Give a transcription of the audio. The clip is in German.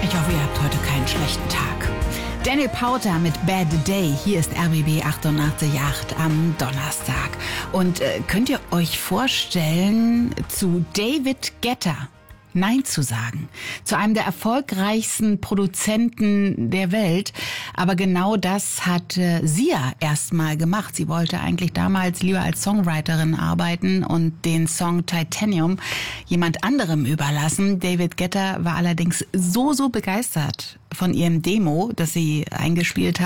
Ich hoffe, ihr habt heute keinen schlechten Tag. Daniel Powter mit Bad Day. Hier ist RBB 88.8 am Donnerstag. Und könnt ihr euch vorstellen, zu David Guetta Nein zu sagen? Zu einem der erfolgreichsten Produzenten der Welt. Aber genau das hat Sia erstmal gemacht. Sie wollte eigentlich damals lieber als Songwriterin arbeiten und den Song Titanium jemand anderem überlassen. David Guetta war allerdings so begeistert von ihrem Demo, das sie eingespielt hat,